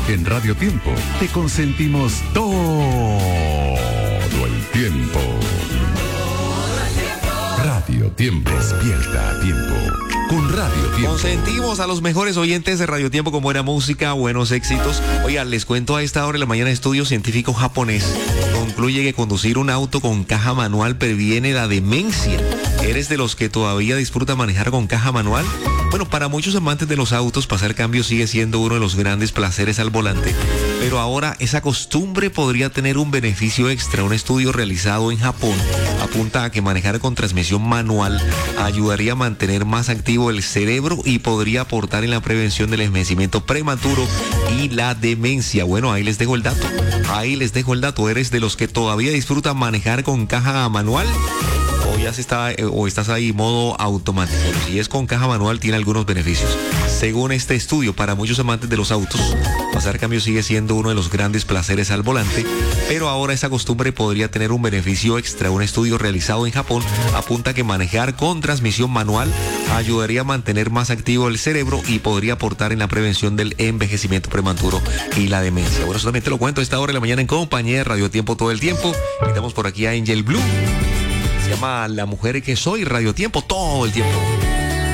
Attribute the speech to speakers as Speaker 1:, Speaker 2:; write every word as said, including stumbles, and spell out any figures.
Speaker 1: En Radio Tiempo te consentimos todo el tiempo. Radio Tiempo. Despierta a tiempo. Con Radio Tiempo.
Speaker 2: Consentimos a los mejores oyentes de Radio Tiempo con buena música, buenos éxitos. Oigan, les cuento a esta hora de la mañana, estudio científico japonés concluye que conducir un auto con caja manual previene la demencia. ¿Eres de los que todavía disfruta manejar con caja manual? Bueno, para muchos amantes de los autos, pasar cambio sigue siendo uno de los grandes placeres al volante. Pero ahora esa costumbre podría tener un beneficio extra. Un estudio realizado en Japón apunta a que manejar con transmisión manual ayudaría a mantener más activo el cerebro y podría aportar en la prevención del envejecimiento prematuro y la demencia. Bueno, ahí les dejo el dato. Ahí les dejo el dato. ¿Eres de los que todavía disfrutan manejar con caja manual? O ya se está, o estás ahí modo automático. Si es con caja manual, tiene algunos beneficios. Según este estudio, para muchos amantes de los autos, pasar cambio sigue siendo uno de los grandes placeres al volante, pero ahora esa costumbre podría tener un beneficio extra. Un estudio realizado en Japón apunta que manejar con transmisión manual ayudaría a mantener más activo el cerebro y podría aportar en la prevención del envejecimiento prematuro y la demencia. Bueno, solamente lo cuento a esta hora de la mañana en compañía de Radio Tiempo todo el tiempo. Estamos por aquí a Angel Blue. Se llama La Mujer que Soy, Radio Tiempo todo el tiempo.